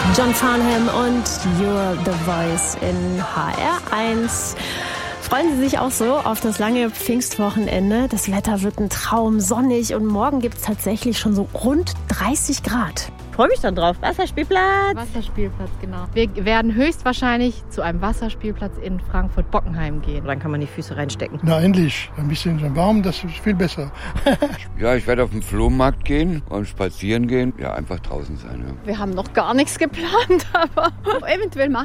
John Farnham und You're the Voice in HR1. Freuen Sie sich auch so auf das lange Pfingstwochenende. Das Wetter wird ein Traum, sonnig und morgen gibt es tatsächlich schon so rund 30 Grad. Freue mich dann drauf. Wasserspielplatz. Wasserspielplatz, genau. Wir werden höchstwahrscheinlich zu einem Wasserspielplatz in Frankfurt-Bockenheim gehen. Dann kann man die Füße reinstecken. Na endlich, ein bisschen warm, das ist viel besser. Ja, ich werde auf den Flohmarkt gehen und spazieren gehen. Ja, einfach draußen sein. Ja. Wir haben noch gar nichts geplant, aber eventuell machen